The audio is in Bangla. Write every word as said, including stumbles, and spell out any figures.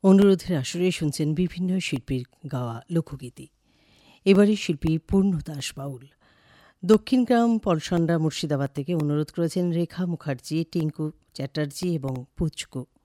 অনুরোধের আসরে শুনছেন বিভিন্ন শিল্পীর গাওয়া লোকগীতি। এবারের শিল্পী পূর্ণ দাস বাউল। দক্ষিণগ্রাম পলসন্ডা মুর্শিদাবাদ থেকে অনুরোধ করেছেন রেখা মুখার্জি, টিঙ্কু চ্যাটার্জি এবং পুচকু।